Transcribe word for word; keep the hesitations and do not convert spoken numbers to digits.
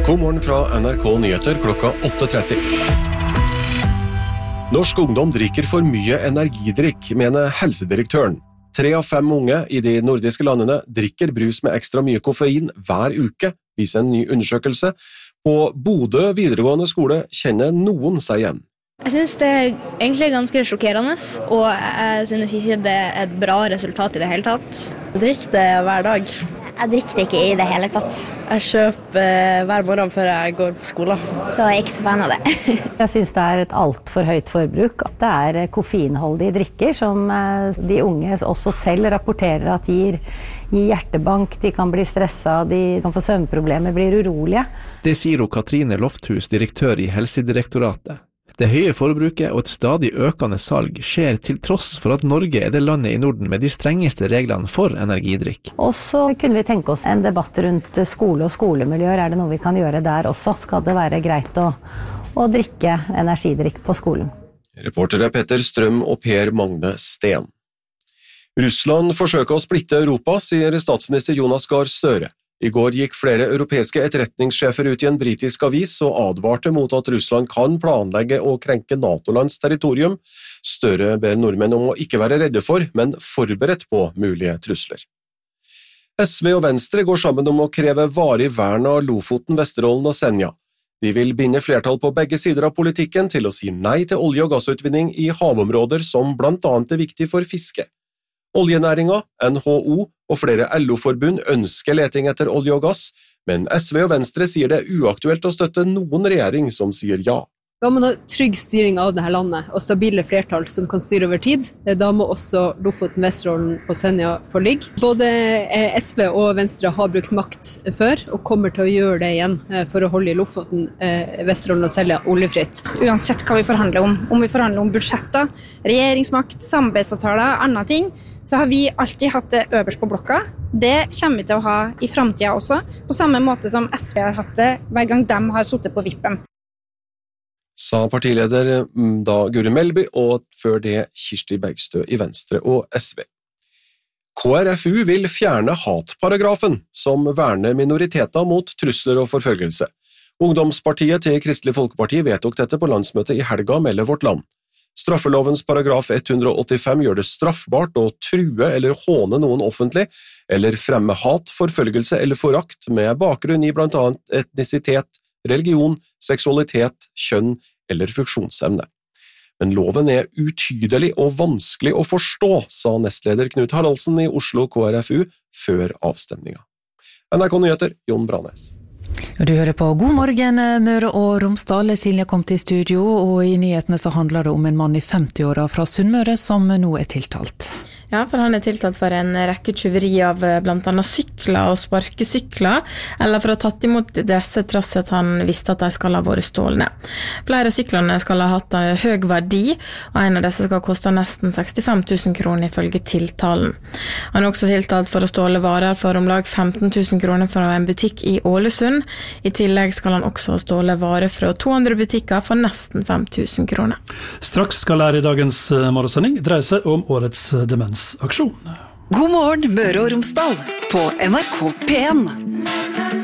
God morgen fra N R K Nyheter klokka åtte tretti. Norsk ungdom drikker for mye energidrikk, mener helsedirektøren. Tre av fem unge i de nordiske landene drikker brus med ekstra mye koffein hver uke, viser en ny undersøkelse. På Bodø videregående skole kjenner noen seg igjen. Jeg synes det er egentlig ganske sjokkerende, og jeg synes ikke det er et bra resultat i det hele tatt. Jeg drikker det hver dag. Jeg drikker det ikke i det hele tatt. Jeg kjøper hver morgen før jeg går på skolen. Så jeg er ikke så fan av det. Jeg synes det er et alt for høyt forbruk. Det er koffeinholdige drikker som de unge også selv rapporterer at gir, gir hjertebank, de kan bli stresset, de kan få søvnproblemer, blir urolige. Det sier Katrine Lofthus, direktør i Helsedirektoratet. Det høye forbruket og et stadig økende salg skjer til tross for at Norge er det landet i Norden med de strengeste reglene for energidrikk. Og så kunne vi tenke oss en debatt rundt skole og skolemiljøer. Er det noe vi kan gjøre der også? Skal det være greit å, å drikke energidrikk på skolen? Reportere Petter Strøm og Per Magne Sten. Russland forsøker å splitte Europa, sier statsminister Jonas Gahr Støre. I går gikk flere europeiske etterretningssjefer ut i en britisk avis og advarte mot at Russland kan planlegge å krenke NATO-lands territorium. Støre ber nordmenn om å ikke være redde for, men forberedt på mulige trusler. S V og Venstre går sammen om å kreve varig vern av Lofoten, Vesterålen og Senja. De vil binde flertall på begge sider av politikken til å si nei til olje- og gassutvinning i havområder som blant annet er viktig for fiske. Oljenæringa, N H O og flere L O-forbund ønsker leting etter olje og gass, men S V og Venstre sier det er uaktuelt å støtte noen regjering som sier ja. Da må man ha trygg styring av dette landet og stabile flertall som kan styre over tid. Da må også Lofoten, Vesterålen og Senja få ligge. Både S V og Venstre har brukt makt før og kommer til å gjøre det igjen for å holde Lofoten, Vesterålen og Senja oljefritt. Uansett hva vi forhandler om, om vi forhandler om budsjetter, regjeringsmakt, samarbeidsavtaler, andre ting, så har vi alltid hatt det øverst på blokka. Det kommer vi til å ha i fremtiden også, på samme måte som S V har hatt det hver gang de har suttet på vippen. Sa partileder da Guri Melby, og før det Kirsti Bergstø i Venstre og S V. K R F U vil fjerne hatparagrafen, som verner minoriteter mot trusler og forfølgelse. Ungdomspartiet til Kristelig Folkeparti vedtok dette på landsmøtet i helga, melder Vårt Land. Straffelovens paragraf ett hundre åttifem gjør det straffbart å true eller håne noen offentlig, eller fremme hat, forfølgelse eller forakt med bakgrunn i blant annet etnisitet, religion, seksualitet, kjønn eller funksjonsevne. Men loven er utydelig og vanskelig å forstå, sa nestleder Knut Haraldsen i Oslo K R F U før avstemninga. N R K Nyheter, Jon Branes. Du hører på God morgen, Møre og Romsdal. Silje kom til studio, og i nyhetene så handler det om en mann i femti-åra fra Sunnmøre som nå er tiltalt. Ja, for han er tiltalt for en rekke tyveri av blant annet sykler og sparkesykler, eller for å ha tatt imot disse trass at han visste at de skal ha vært stålne. Flere syklene skal ha hatt en høy verdi, og en av disse skal koste nesten sekstifem tusen kroner ifølge tiltalen. Han er også tiltalt for å ståle varer for om lag femten tusen kroner fra en butikk i Ålesund. I tillegg skal han også ståle varer fra to andre butikker for nesten fem tusen kroner. Straks skal lære i dagens morgensending dreie seg om årets demens. Aksjon. God morgen, Møre og Romsdal på N R K P en.